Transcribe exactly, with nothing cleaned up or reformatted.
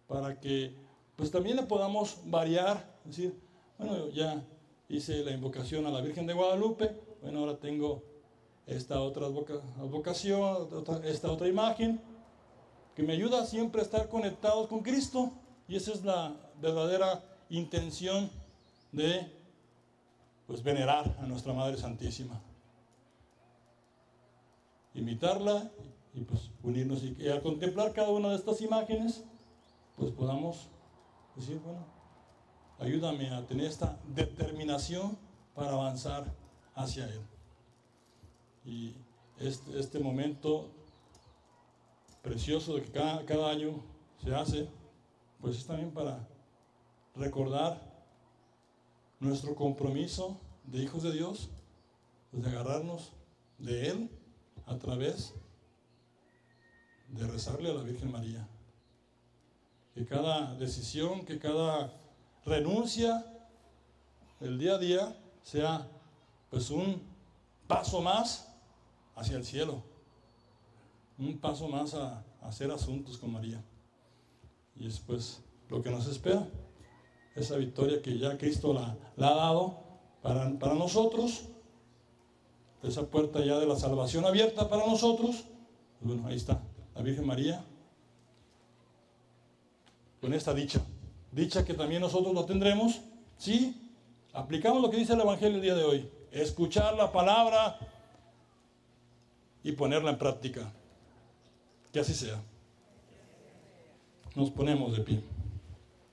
para que pues también le podamos variar, es decir, bueno, ya hice la invocación a la Virgen de Guadalupe, bueno, ahora tengo esta otra advocación, esta otra imagen, que me ayuda siempre a estar conectados con Cristo, y esa es la verdadera intención de pues venerar a nuestra Madre Santísima, imitarla y pues unirnos, y, y al contemplar cada una de estas imágenes pues podamos decir, bueno, ayúdame a tener esta determinación para avanzar hacia Él. Y este, este momento precioso de que cada, cada año se hace, pues es también para recordar nuestro compromiso de hijos de Dios, pues de agarrarnos de Él a través de rezarle a la Virgen María. Que cada decisión, que cada renuncia del día a día sea pues un paso más hacia el cielo, un paso más a, a hacer asuntos con María. Y es pues lo que nos espera, esa victoria que ya Cristo la, la ha dado para, para nosotros, esa puerta ya de la salvación abierta para nosotros. Bueno, ahí está la Virgen María con esta dicha, dicha que también nosotros lo tendremos si aplicamos lo que dice el Evangelio el día de hoy: escuchar la palabra y ponerla en práctica. Que así sea. Nos ponemos de pie.